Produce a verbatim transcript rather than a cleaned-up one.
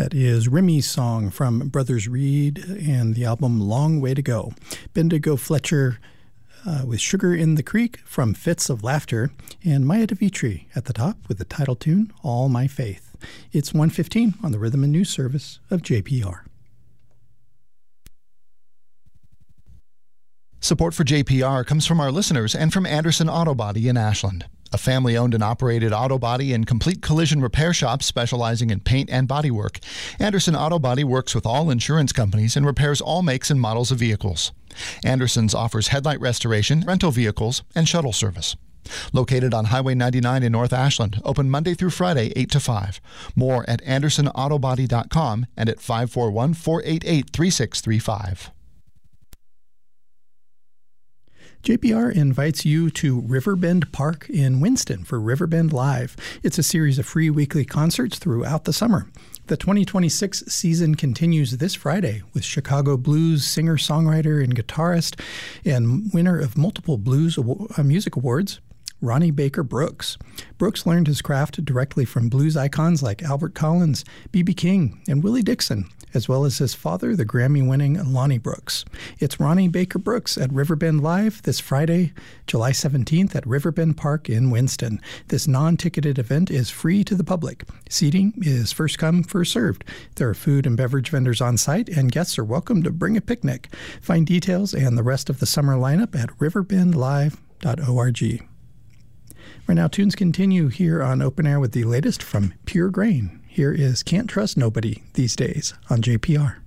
That is Remy's song from Brothers Reed and the album Long Way to Go. Bendigo Fletcher uh, with Sugar in the Creek from Fits of Laughter, and Maya DeVitri at the top with the title tune All My Faith. It's one fifteen on the Rhythm and News Service of J P R. Support for J P R comes from our listeners and from Anderson Auto Body in Ashland, a family-owned and operated auto body and complete collision repair shop specializing in paint and bodywork. Anderson Auto Body works with all insurance companies and repairs all makes and models of vehicles. Anderson's offers headlight restoration, rental vehicles, and shuttle service. Located on Highway ninety-nine in North Ashland, open Monday through Friday, eight to five. More at anderson auto body dot com and at five four one, four eight eight, three six three five. J P R invites you to Riverbend Park in Winston for Riverbend Live. It's a series of free weekly concerts throughout the summer. The twenty twenty-six season continues this Friday with Chicago blues singer-songwriter and guitarist and winner of multiple blues music awards, Ronnie Baker Brooks. Brooks learned his craft directly from blues icons like Albert Collins, B B King, and Willie Dixon, as well as his father, the Grammy-winning Lonnie Brooks. It's Ronnie Baker Brooks at Riverbend Live this Friday, July seventeenth at Riverbend Park in Winston. This non-ticketed event is free to the public. Seating is first come, first served. There are food and beverage vendors on site, and guests are welcome to bring a picnic. Find details and the rest of the summer lineup at riverbend live dot org. Right now, tunes continue here on Open Air with the latest from Pure Grain. Here is Can't Trust Nobody These Days on J P R.